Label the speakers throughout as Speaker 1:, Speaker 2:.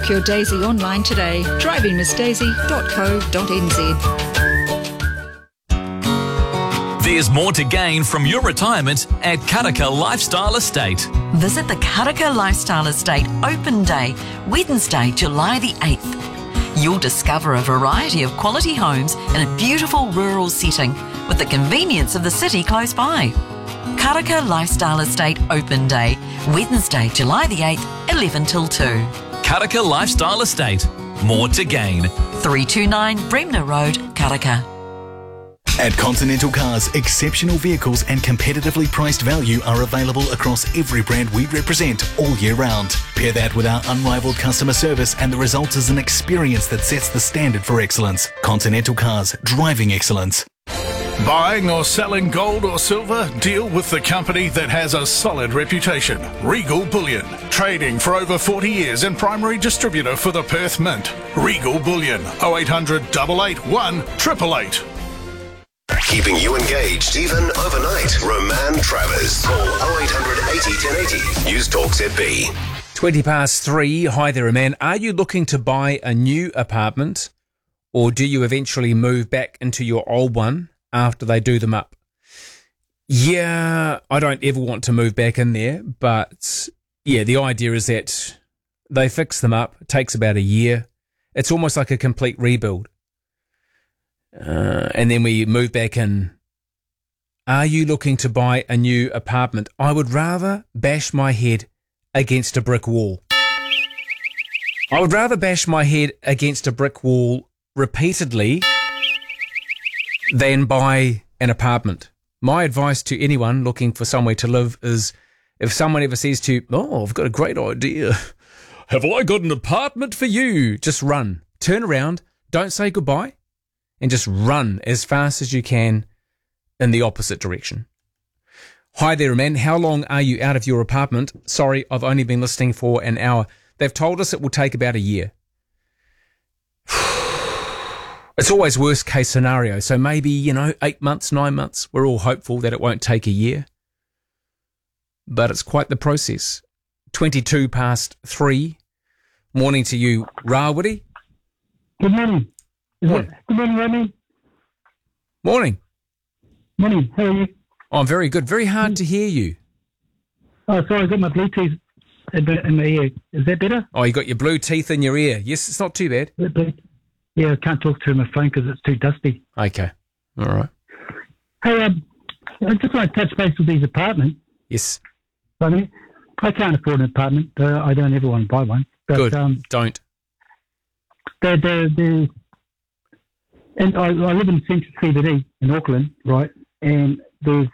Speaker 1: Book your Daisy online today. drivingmissdaisy.co.nz.
Speaker 2: There's more to gain from your retirement at Karaka Lifestyle Estate.
Speaker 3: Visit the Karaka Lifestyle Estate Open Day, Wednesday, July the 8th. You'll discover a variety of quality homes in a beautiful rural setting with the convenience of the city close by. Karaka Lifestyle Estate Open Day, Wednesday, July the 8th, 11 till 2.
Speaker 2: Karaka Lifestyle Estate. More to gain.
Speaker 3: 329 Bremner Road, Karaka.
Speaker 4: At Continental Cars, exceptional vehicles and competitively priced value are available across every brand we represent all year round. Pair that with our unrivaled customer service and the result is an experience that sets the standard for excellence. Continental Cars, driving excellence.
Speaker 5: Buying or selling gold or silver? Deal with the company that has a solid reputation. Regal Bullion. Trading for over 40 years and primary distributor for the Perth Mint. Regal Bullion. 0800 881 888.
Speaker 6: Keeping you engaged even overnight. Roman Travers. Call 0800 80 1080. Use Talk ZB.
Speaker 7: 3:20. Hi there, man. Are you looking to buy a new apartment or do you eventually move back into your old one after they do them up? Yeah, I don't ever want to move back in there, but yeah, the idea is that they fix them up. It takes about a year. It's almost like a complete rebuild. And then we move back in. Are you looking to buy a new apartment? I would rather bash my head against a brick wall. I would rather bash my head against a brick wall repeatedly than buy an apartment. My advice to anyone looking for somewhere to live is if someone ever says to you, "Oh, I've got a great idea. Have I got an apartment for you?" Just run. Turn around. Don't say goodbye. And just run as fast as you can in the opposite direction. Hi there, man. How long are you out of your apartment? Sorry, I've only been listening for an hour. They've told us it will take about a year. It's always worst case scenario. So maybe, 8 months, 9 months. We're all hopeful that it won't take a year. But it's quite the process. 3:22. Morning to you, Rawiri.
Speaker 8: Good morning.
Speaker 7: Morning.
Speaker 8: Good morning, Romy.
Speaker 7: Morning.
Speaker 8: Morning. How are you?
Speaker 7: Oh, I'm very good. Very hard to hear you.
Speaker 8: Oh, sorry, I got my Bluetooth in my ear. Is that better?
Speaker 7: Oh, you got your blue teeth in your ear. Yes, it's not too bad.
Speaker 8: Yeah, I can't talk to my phone because it's too dusty.
Speaker 7: Okay. All right.
Speaker 8: Hey, I just want to touch base with these apartments.
Speaker 7: Yes.
Speaker 8: I mean, I can't afford an apartment. I don't ever want to buy one. But,
Speaker 7: good. Don't.
Speaker 8: And I live in Central CBD in Auckland, right? And there's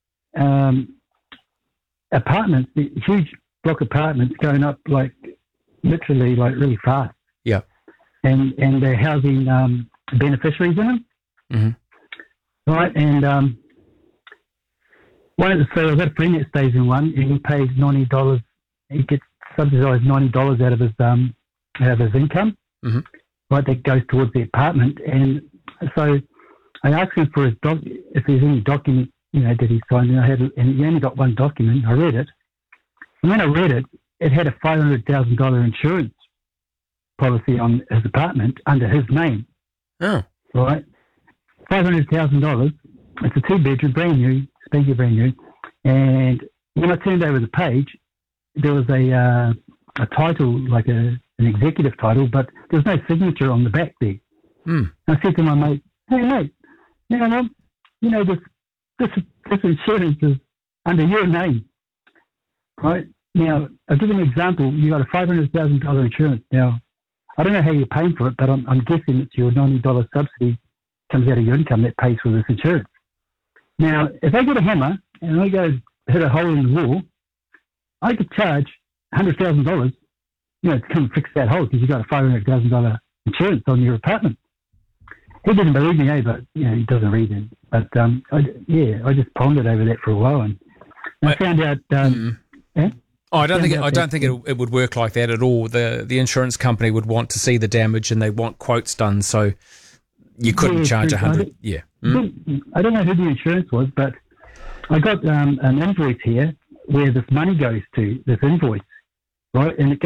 Speaker 8: apartments, huge block apartments going up literally really fast.
Speaker 7: Yeah.
Speaker 8: And they're housing beneficiaries in them.
Speaker 7: Mm-hmm.
Speaker 8: Right? And so I've got a friend that stays in one and he pays $90. He gets subsidised $90 out of his income.
Speaker 7: Mm-hmm.
Speaker 8: Right, that goes towards the apartment. And so I asked him for his if there's any document, that he signed. And he only got one document. I read it. And when I read it, it had a $500,000 insurance policy on his apartment under his name.
Speaker 7: Oh.
Speaker 8: Right? $500,000. It's a 2-bedroom, brand new, speaking brand new. And when I turned over the page, there was a title, like an executive title, but there's no signature on the back there.
Speaker 7: Mm.
Speaker 8: I said to my mate, "Hey mate, this insurance is under your name, right? Now I'll give you an example. You got a $500,000 insurance. Now I don't know how you're paying for it, but I'm guessing it's your $90 subsidy comes out of your income that pays for this insurance. Now if I get a hammer and I go hit a hole in the wall, I could charge $100,000." To come and fix that hole because you got a $500,000 insurance on your apartment. He didn't believe me, but he doesn't read it. But I just pondered over that for a while, and I found out.
Speaker 7: I don't think it would work like that at all. The insurance company would want to see the damage, and they want quotes done. So you couldn't charge $100. Yeah.
Speaker 8: I don't know who the insurance was, but I got an invoice here where this money goes to, this invoice, right? And it